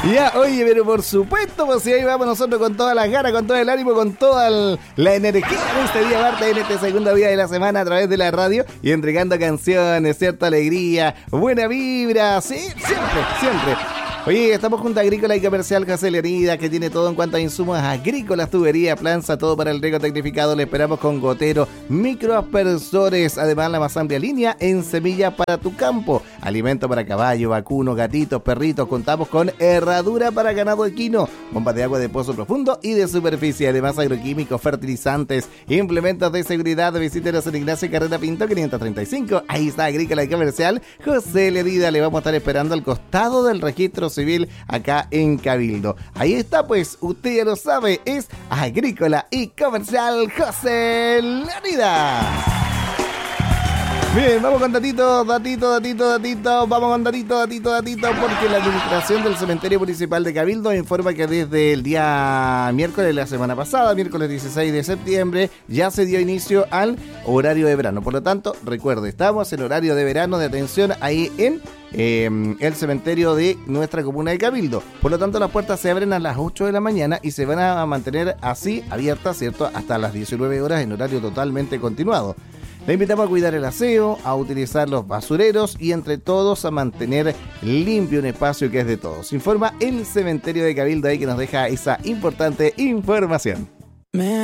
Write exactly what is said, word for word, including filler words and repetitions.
Ya, oye, pero por supuesto, pues si ahí vamos nosotros con todas las ganas, con todo el ánimo, con toda el, la energía en este día martes, en este segundo día de la semana a través de la radio y entregando canciones, cierta alegría, buena vibra, sí, siempre, siempre. Oye, estamos junto a Agrícola y Comercial José Leonida, que tiene todo en cuanto a insumos agrícolas, tubería, planza, todo para el riego tecnificado. Le esperamos con gotero, microaspersores, además la más amplia línea en semillas para tu campo. Alimento para caballo, vacuno, gatitos, perritos. Contamos con herradura para ganado equino, bombas de agua de pozo profundo y de superficie. Además agroquímicos, fertilizantes, implementos de seguridad. Visítenos en Ignacio Carrera Pinto quinientos treinta y cinco. Ahí está Agrícola y Comercial José Leonida. Le vamos a estar esperando al costado del registro civil acá en Cabildo. Ahí está, pues, usted ya lo sabe, es Agrícola y Comercial José Leonida. Bien, vamos con datito, datito, datito, datito, vamos con datito, datito, datito, porque la administración del Cementerio Municipal de Cabildo informa que desde el día miércoles de la semana pasada, miércoles dieciséis de septiembre, ya se dio inicio al horario de verano. Por lo tanto, recuerde, estamos en horario de verano de atención ahí en eh, el cementerio de nuestra comuna de Cabildo. Por lo tanto, las puertas se abren a las ocho de la mañana y se van a mantener así abiertas, ¿cierto?, hasta las diecinueve horas en horario totalmente continuado. Le invitamos a cuidar el aseo, a utilizar los basureros y entre todos a mantener limpio un espacio que es de todos. Informa el Cementerio de Cabildo ahí que nos deja esa importante información.